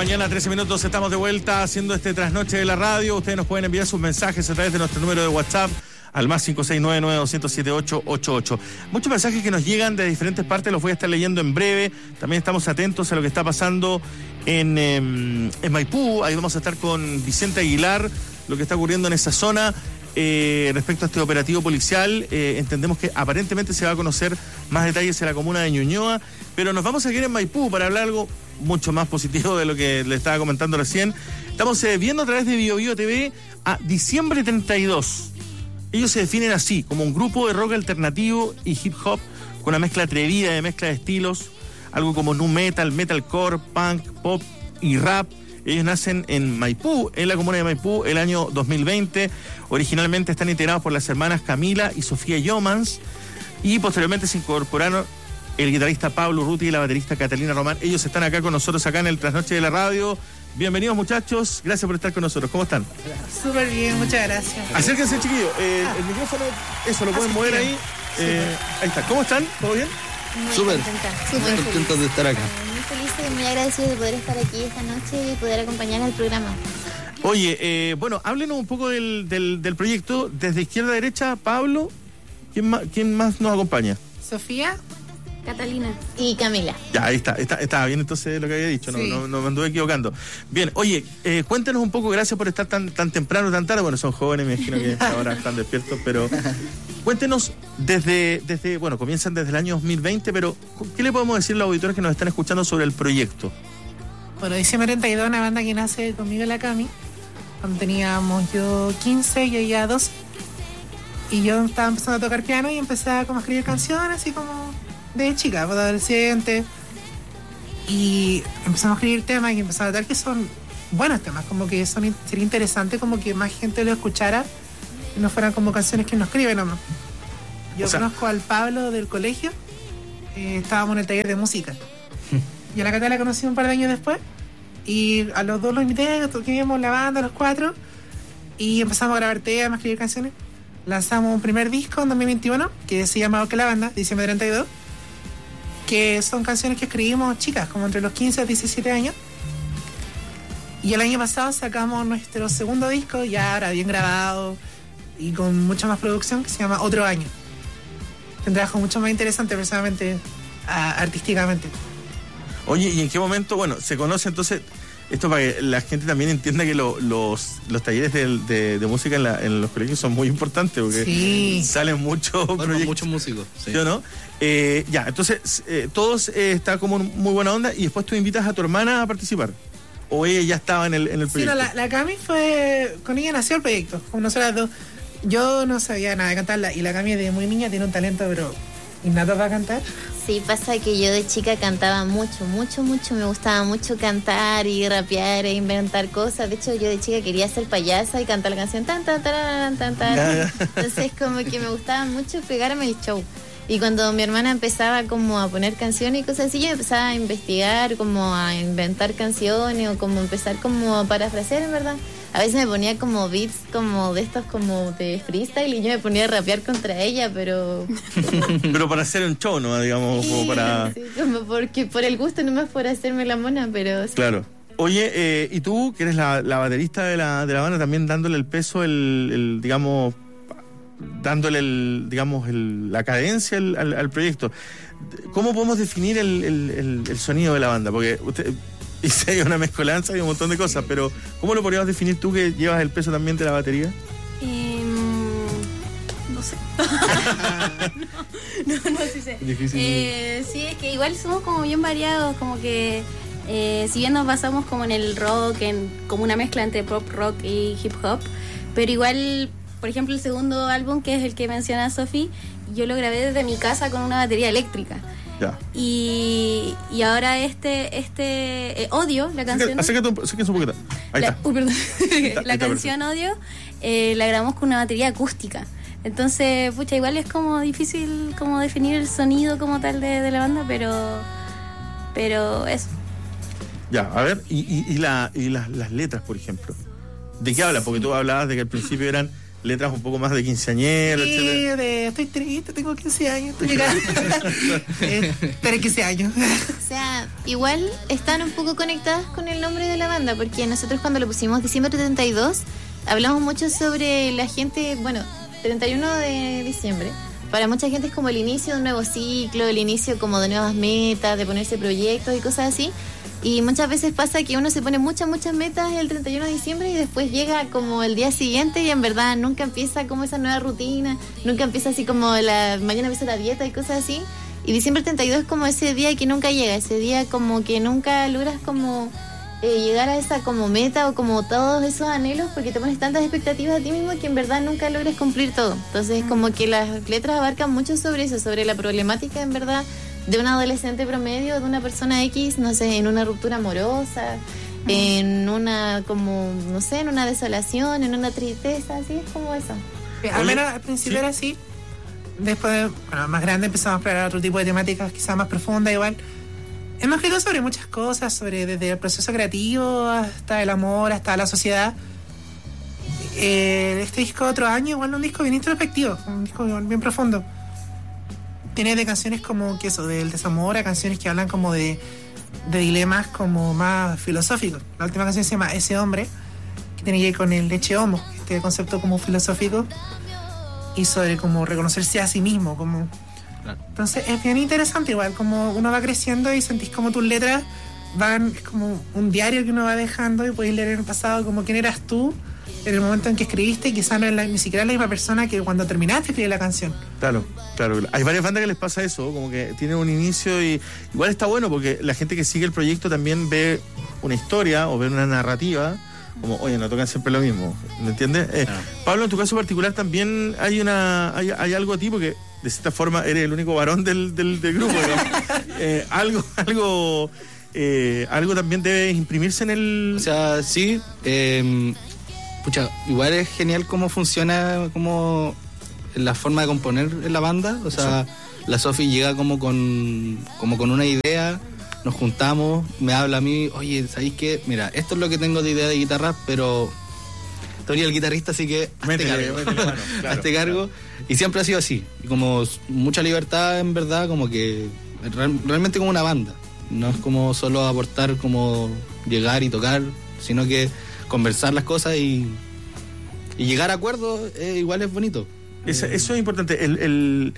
mañana, 13 minutos, estamos de vuelta haciendo este trasnoche de la radio. Ustedes nos pueden enviar sus mensajes a través de nuestro número de WhatsApp al más 569-900-7888. Muchos mensajes que nos llegan de diferentes partes, los voy a estar leyendo en breve. También estamos atentos a lo que está pasando en Maipú. Ahí vamos a estar con Vicente Aguilar, lo que está ocurriendo en esa zona. Respecto a este operativo policial, entendemos que aparentemente se va a conocer más detalles en la comuna de Ñuñoa, pero nos vamos a quedar en Maipú para hablar algo mucho más positivo de lo que le estaba comentando recién. Estamos viendo a través de BioBio TV a Diciembre 32. Ellos se definen así, como un grupo de rock alternativo y hip hop con una mezcla atrevida de mezcla de estilos, algo como nu metal, metalcore, punk, pop y rap. Ellos nacen en Maipú, en la comuna de Maipú, el año 2020. Originalmente están integrados por las hermanas Camila y Sofía Yomans, y posteriormente se incorporaron el guitarrista Pablo Urruti y la baterista Catalina Román. Ellos están acá con nosotros, acá en el Trasnoche de la Radio. Bienvenidos, muchachos, gracias por estar con nosotros. ¿Cómo están? Súper bien, muchas gracias. Acérquense, chiquillos. El micrófono, eso, lo pueden mover ahí. Ahí está. ¿Cómo están? ¿Todo bien? Súper contentos de estar acá. Muy felices y muy agradecidos de poder estar aquí esta noche y poder acompañar al programa. Oye, bueno, háblenos un poco del proyecto. Desde izquierda a derecha, Pablo, ¿quién más nos acompaña? Sofía, Catalina y Camila. Ya, ahí está, estaba bien entonces lo que había dicho, sí. No me anduve equivocando. Bien, oye, cuéntanos un poco, gracias por estar tan temprano, tan tarde. Bueno, son jóvenes, me imagino que ahora están despiertos, pero cuéntenos bueno, comienzan desde el año 2020, pero ¿qué le podemos decir a los auditores que nos están escuchando sobre el proyecto? bueno, Diciembre 32, una banda que nace conmigo y la Cami, cuando teníamos yo 15 y ella 12, y yo estaba empezando a tocar piano y empecé a como escribir canciones, así como de chica, de adolescente, y empezamos a escribir temas y empezamos a notar que son buenos temas, como que sería interesante como que más gente lo escuchara y no fueran como canciones que uno escribe nomás. Yo conozco al Pablo del colegio, estábamos en el taller de música, y a la Cata la conocí un par de años después, y a los dos los invité, toquemos la banda, los cuatro, y empezamos a grabar temas, a escribir canciones. Lanzamos un primer disco en 2021 que se llama Que la Banda, Diciembre 32, que son canciones que escribimos chicas, como entre los 15 y 17 años. Y el año pasado sacamos nuestro segundo disco, ya ahora bien grabado y con mucha más producción, que se llama Otro Año. Un trabajo mucho más interesante personalmente, artísticamente. Oye, ¿y en qué momento, bueno, se conoce entonces, esto para que la gente también entienda que los talleres de música en los colegios son muy importantes, porque sí, salen muchos proyectos. Muchos músicos, sí. ¿Sí o no? Ya, entonces, todos está como muy buena onda, y después tú invitas a tu hermana a participar. ¿O ella ya estaba en el proyecto? Sí, no, la Cami fue... Con ella nació el proyecto, con nosotras dos. Yo no sabía nada de cantarla, y la Cami desde muy niña tiene un talento, pero innato para cantar. Sí, pasa que yo de chica cantaba mucho. Me gustaba mucho cantar y rapear e inventar cosas. De hecho, yo de chica quería ser payasa y cantar la canción tan. Entonces, como que me gustaba mucho pegarme el show. Y cuando mi hermana empezaba como a poner canciones y cosas así, yo empezaba a investigar, como a inventar canciones o como empezar como a parafrasear, en verdad. A veces me ponía como beats como de estos como de freestyle y yo me ponía a rapear contra ella, pero... Pero para hacer un show, ¿no? Digamos, como para... Sí, como porque por el gusto, nomás por hacerme la mona, pero... Sí. Claro. Oye, y tú, que eres la baterista de la banda, también dándole el peso, digamos... dándole la cadencia al proyecto. ¿Cómo podemos definir el sonido de la banda? Porque usted hice una mezcolanza y un montón de cosas, pero ¿cómo lo podrías definir tú, que llevas el peso también de la batería? No sé. no sí sé. Difícil. Sí, es que igual somos como bien variados, como que si bien nos basamos como en el rock, como una mezcla entre pop, rock y hip hop, pero igual... Por ejemplo, el segundo álbum, que es el que menciona Sofi, yo lo grabé desde mi casa con una batería eléctrica. Ya. Y ahora Odio, la canción... Acércate un poquito. Ahí está. Perdón. La está canción Odio la grabamos con una batería acústica. Entonces, pucha, igual es como difícil como definir el sonido como tal de la banda, pero eso. Ya, a ver, y las letras, por ejemplo. ¿De qué hablan? Porque tú hablabas de que al principio eran letras un poco más de quinceañero, Sí, etcétera. estoy triste, tengo 15 años, estoy llegando. Tengo 15 años. O sea, igual están un poco conectadas con el nombre de la banda, porque nosotros cuando lo pusimos Diciembre 32, hablamos mucho sobre la gente, bueno, 31 de diciembre. Para mucha gente es como el inicio de un nuevo ciclo, el inicio como de nuevas metas, de ponerse proyectos y cosas así. Y muchas veces pasa que uno se pone muchas metas el 31 de diciembre y después llega como el día siguiente y en verdad nunca empieza como esa nueva rutina, nunca empieza así como mañana empieza la dieta y cosas así. Y diciembre 32 es como ese día que nunca llega, ese día como que nunca logras como llegar a esa como meta o como todos esos anhelos porque te pones tantas expectativas a ti mismo que en verdad nunca logras cumplir todo. Entonces como que las letras abarcan mucho sobre eso, sobre la problemática en verdad de un adolescente promedio, de una persona X, no sé, en una ruptura amorosa, en una como, no sé, en una desolación, en una tristeza, así es como eso. Al menos al principio era así. Después, bueno, más grande empezamos a explorar otro tipo de temáticas, quizás más profundas igual. Hemos escrito sobre muchas cosas, sobre desde el proceso creativo hasta el amor, hasta la sociedad. Este disco de otro año, igual un disco bien introspectivo, un disco bien profundo. Tiene de canciones como que eso, del desamor, a canciones que hablan como de dilemas como más filosóficos. La última canción se llama Ese Hombre, que tiene que ver con el leche homo, este concepto como filosófico, y sobre como reconocerse a sí mismo, como... Claro. Entonces es bien interesante igual, como uno va creciendo y sentís como tus letras van, es como un diario que uno va dejando y podéis leer en el pasado como quién eras tú en el momento en que escribiste y quizás no es ni siquiera la misma persona que cuando terminaste de escribir la canción. Claro. Hay varias bandas que les pasa eso, como que tienen un inicio y igual está bueno porque la gente que sigue el proyecto también ve una historia o ve una narrativa, como, oye, no tocan siempre lo mismo, ¿me entiendes? Pablo, en tu caso particular también hay algo a ti porque de cierta forma eres el único varón del grupo, digamos. Algo también debe imprimirse en el... O sea, sí, pucha, igual es genial cómo funciona como la forma de componer en la banda. O sea, la Sofi llega como con una idea, nos juntamos, me habla a mí, oye, ¿sabéis qué? Mira, esto es lo que tengo de idea de guitarra, pero tú eres el guitarrista, así que hazte cargo. Y siempre ha sido así, y como mucha libertad en verdad, como que realmente como una banda. No es como solo aportar, como llegar y tocar, sino que conversar las cosas y llegar a acuerdos igual es bonito. Eso es importante. El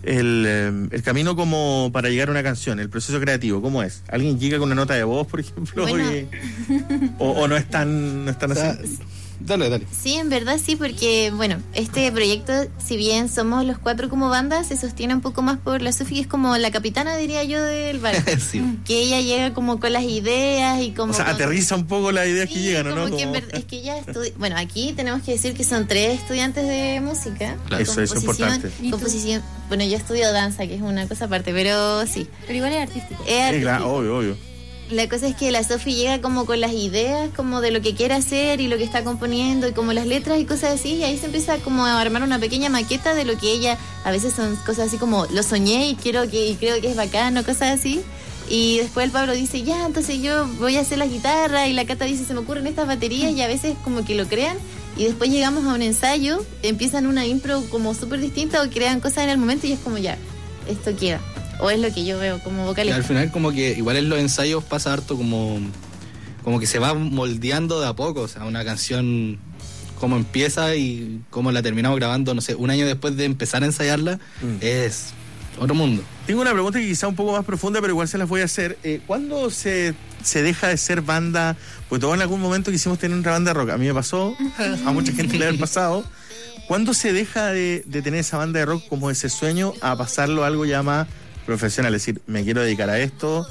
camino como para llegar a una canción, el proceso creativo, ¿cómo es? ¿Alguien llega con una nota de voz, por ejemplo? Bueno. ¿O no es tan así? Dale. Sí, en verdad sí, porque bueno, este proyecto, si bien somos los 4 como banda, se sostiene un poco más por la Sofi, que es como la capitana, diría yo, del barco. Sí. Que ella llega como con las ideas y como... O sea, aterriza un poco las ideas que llegan, ¿o no? Que es que ella bueno, aquí tenemos que decir que son 3 estudiantes de música. Claro. Eso es importante. Composición. Bueno, yo estudio danza, que es una cosa aparte, pero sí. Pero igual es artístico. Es artístico. Claro, obvio. La cosa es que la Sofi llega como con las ideas, como de lo que quiere hacer y lo que está componiendo y como las letras y cosas así, y ahí se empieza como a armar una pequeña maqueta de lo que ella, a veces son cosas así como lo soñé y creo que es bacano, cosas así. Y después el Pablo dice, ya, entonces yo voy a hacer la guitarra, y la Cata dice, se me ocurren estas baterías, y a veces como que lo crean, y después llegamos a un ensayo, empiezan una impro como súper distinta o crean cosas en el momento y es como ya, esto queda. O es lo que yo veo como vocalista. Y al final como que igual en los ensayos pasa harto como que se va moldeando de a poco, o sea, una canción como empieza y como la terminamos grabando, no sé, un año después de empezar a ensayarla, es otro mundo. Tengo una pregunta que quizá un poco más profunda, pero igual se las voy a hacer. ¿Cuándo se deja de ser banda? Pues todos en algún momento quisimos tener una banda de rock. A mí me pasó, a mucha gente le ha pasado. ¿Cuándo se deja de tener esa banda de rock como ese sueño a pasarlo a algo ya más profesional? Es decir, me quiero dedicar a esto.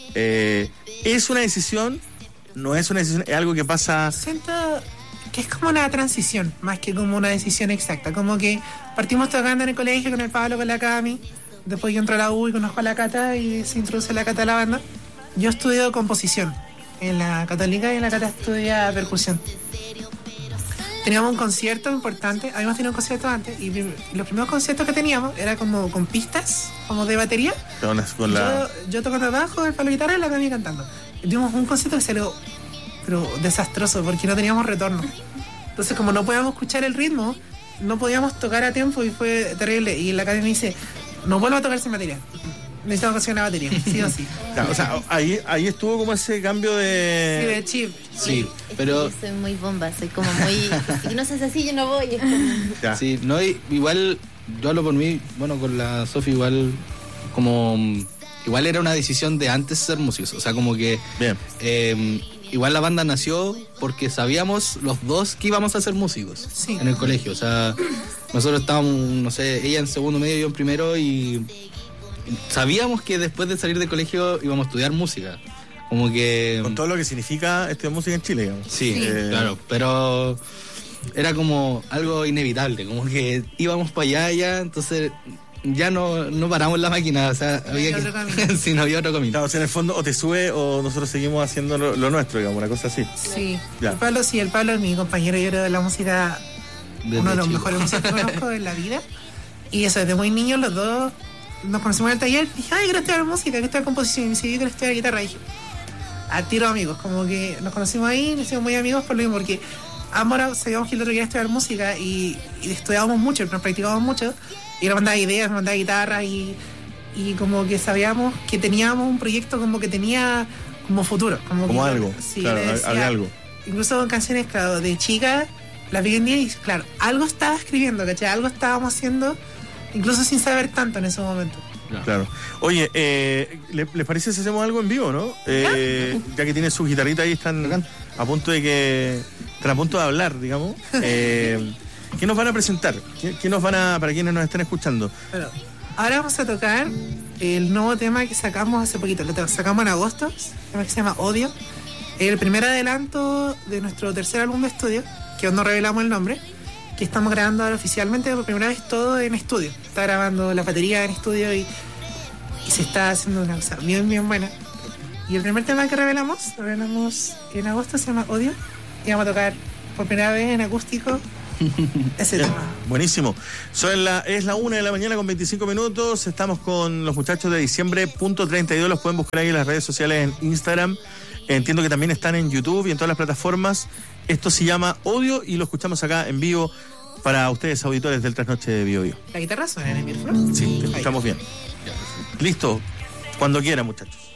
¿Es una decisión? ¿No es una decisión? ¿Es algo que pasa? Siento que es como una transición, más que como una decisión exacta. Como que partimos tocando en el colegio con el Pablo, con la Cami. Después yo entro a la U y conozco a la Cata y se introduce la Cata a la banda. Yo estudio composición en la Católica y la Cata estudia percusión. Teníamos un concierto importante, habíamos tenido un concierto antes y los primeros conciertos que teníamos era como con pistas, como de batería. Yo tocando bajo, el Pablo guitarra y la Cami cantando. Y tuvimos un concierto que salió pero desastroso porque no teníamos retorno. Entonces como no podíamos escuchar el ritmo, no podíamos tocar a tiempo y fue terrible. Y la academia me dice, no vuelvo a tocar sin batería. Necesitamos conseguir una batería, sí o sí. Ya, o sea, ahí estuvo como ese cambio Sí, de... de chip. Sí, Es pero... que yo soy muy bomba, soy como muy... Si no se hace así, yo no voy. Es como... Ya. Sí, no, igual, yo hablo por mí, bueno, con la Sofi igual, como... Igual era una decisión de antes ser músicos, o sea, como que... Bien. Igual la banda nació porque sabíamos los dos que íbamos a ser músicos Sí. en el colegio. O sea, nosotros estábamos, no sé, ella en segundo medio y yo en primero y sabíamos que después de salir del colegio íbamos a estudiar música. Como que... Con todo lo que significa estudiar música en Chile, digamos. Sí, claro, pero era como algo inevitable, como que íbamos para allá, entonces ya no paramos la máquina, o sea, había otro camino. que... sí, no había otro camino. Claro, o sea, en el fondo o te sube o nosotros seguimos haciendo lo nuestro, digamos, una cosa así. Sí. Ya. El Pablo es mi compañero, yo creo, de la música, Desde uno de los chico. mejores músicos que conozco en la vida. Y eso, desde muy niños los dos nos conocimos en el taller. Dije, ay, quiero estudiar música, quiero estudiar composición. Y me dice, yo quiero estudiar guitarra. Y dije, a tiro amigos, como que nos conocimos ahí, nos hicimos muy amigos por lo mismo, porque ambos sabíamos que el otro quería estudiar música y estudiábamos mucho, nos practicábamos mucho. Y nos mandaba ideas, nos mandaba guitarra y como que sabíamos que teníamos un proyecto como que tenía como futuro. Como que, algo, sí, claro, le decía, había algo. Incluso con canciones, claro, de chica, las vi en día y claro, algo estaba escribiendo, ¿cachai? Algo estábamos haciendo, incluso sin saber tanto en ese momento. Claro. Oye, ¿les parece si hacemos algo en vivo, no? Ya que tienen su guitarrita ahí, están a punto de hablar, digamos. ¿Qué nos van a presentar? ¿Qué nos van a, para quienes nos están escuchando? Bueno, ahora vamos a tocar el nuevo tema que sacamos hace poquito, lo sacamos en agosto, un tema que se llama Odio. El primer adelanto de nuestro tercer álbum de estudio, que aún no revelamos el nombre, que estamos grabando ahora oficialmente por primera vez todo en estudio. Está grabando la batería en estudio y se está haciendo una cosa bien, bien buena. Y el primer tema que revelamos en agosto, se llama Odio, y vamos a tocar por primera vez en acústico ese tema. Buenísimo. Es la 1 de la mañana con 25 minutos. Estamos con los muchachos de diciembre.32. Los pueden buscar ahí en las redes sociales, en Instagram. Entiendo que también están en YouTube y en todas las plataformas. Esto se llama Odio y lo escuchamos acá en vivo para ustedes, auditores del Trasnoche de Bio Bio. ¿La guitarra suena en el micrófono? Sí, te escuchamos bien. Listo. Cuando quieran, muchachos.